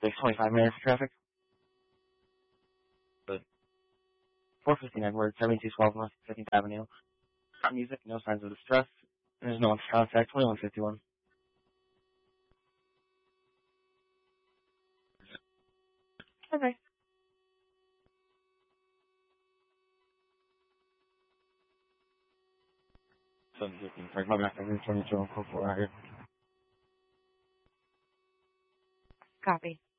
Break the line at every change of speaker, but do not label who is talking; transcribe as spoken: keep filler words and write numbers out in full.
Takes twenty-five minutes of traffic. But four fifty-nine Word, seventy-two twelve North fifteenth Avenue. Not music, no signs of distress. There's no contact, twenty-one fifty-one. Okay. seven fifteen, sorry, my bad, I didn't turn it to a code for right here.
Copy.